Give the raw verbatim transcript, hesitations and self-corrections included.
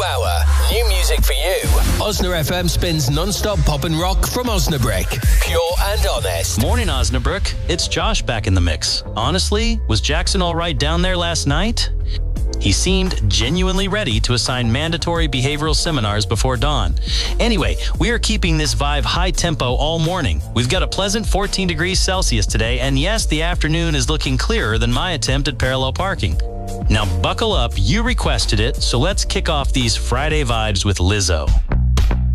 hour. New music for you. Osna F M spins non-stop pop and rock from Osnabrück. Pure and honest. Morning, Osnabrück. It's Josh back in the mix. Honestly, was Jackson all right down there last night? He seemed genuinely ready to assign mandatory behavioral seminars before dawn. Anyway, we are keeping this vibe high tempo all morning. We've got a pleasant fourteen degrees Celsius today, and yes, the afternoon is looking clearer than my attempt at parallel parking. Now buckle up, you requested it, so let's kick off these Friday vibes with Lizzo.